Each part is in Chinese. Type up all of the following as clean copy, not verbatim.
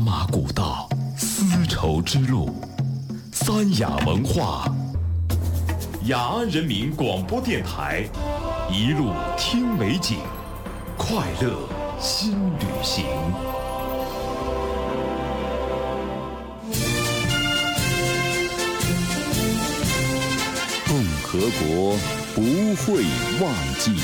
马古道，丝绸之路，三雅文化，雅安人民广播电台，一路听美景，快乐新旅行。共和国不会忘记。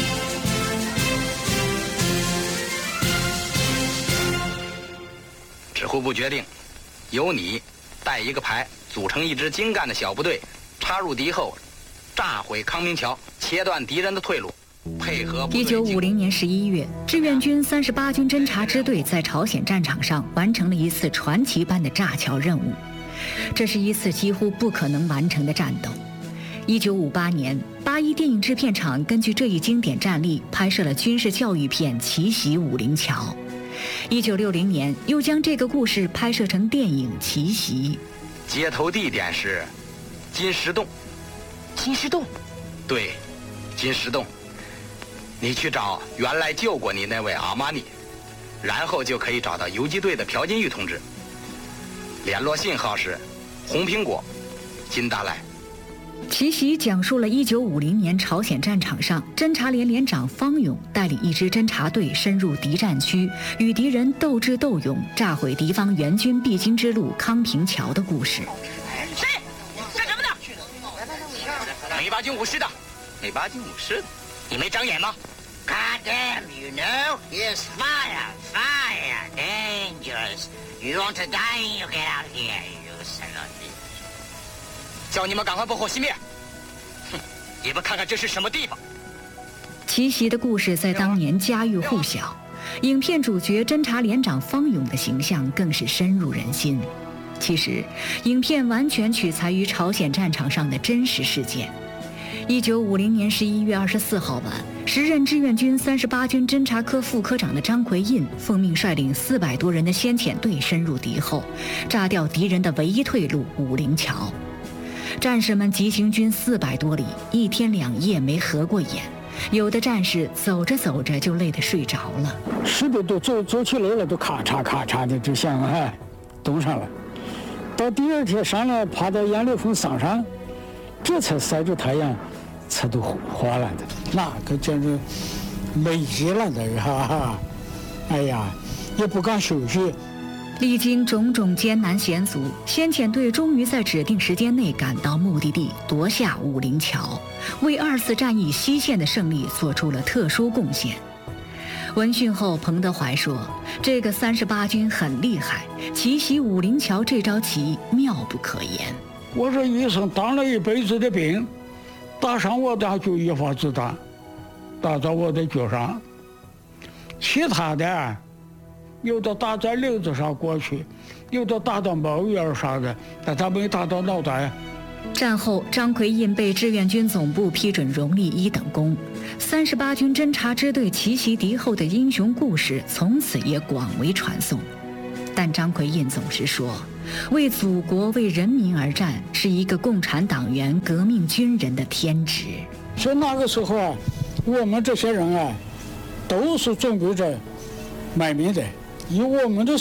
指挥部决定，由你带一个排，组成一支精干的小部队，插入敌后，炸毁康明桥，切断敌人的退路，配合。 1950年11月，志愿军38军侦察支队在朝鲜战场上完成了一次传奇般的炸桥任务。这是一次几乎不可能完成的战斗。1958年，81电影制片厂根据这一经典战例拍摄了军事教育片《奇袭武陵桥》。1960年，又将这个故事拍摄成电影《奇袭》。 接头地点是金石洞。 金石洞？ 对，金石洞。你去找原来救过你那位阿玛尼，然后就可以找到游击队的朴金玉同志。联络信号是红苹果，金大赖。 奇袭讲述了1950年朝鲜战场上，侦察连连长方勇带领一支侦察队深入敌战区，与敌人斗智斗勇，炸毁敌方援军必经之路康平桥的故事。 谁？干什么的？美巴军武师的。 美巴军武师的？ 你没长眼吗 ？God damn, you know, here's fire, fire, dangerous. You want to die, you get out here, you son of a bitch. 叫你们赶快拨火熄灭！哼，你们看看这是什么地方？ 奇袭的故事在当年家喻户晓，影片主角侦察连长方勇的形象更是深入人心。其实，影片完全取材于朝鲜战场上的真实事件。1950年11月24号晚，时任志愿军38军侦察科副科长的张奎印奉命率领400多人的先遣队深入敌后，炸掉敌人的唯一退路武陵桥。战士们急行军400多里，1天2夜没合过眼，有的战士走着走着就累得睡着了 10多走起来了，都咔嚓咔嚓的就像冻上了。到第二天上来，爬到杨柳峰上山，这才晒着太阳，才都化了的。那可简直没劲了的哈！哎呀，也不敢休息。 历经种种艰难险阻，先遣队终于在指定时间内赶到目的地，夺下武陵桥，为2次战役西线的胜利做出了特殊贡献。闻讯后，彭德怀说：“这个38军很厉害，奇袭武陵桥这招棋妙不可言。” 我这一生当了一辈子的兵，打伤我的就1发子弹，打到我的脚上，其他的。有的打在领子上过去，有的打到帽檐啥的，但他没打到脑袋。 战后，张奎印被志愿军总部批准荣立1等功。38军侦察支队奇袭敌后的英雄故事从此也广为传颂。但张奎印总是说，为祖国、为人民而战是一个共产党员、革命军人的天职。 所以那个时候我们这些人都是准备着卖命的。以我们的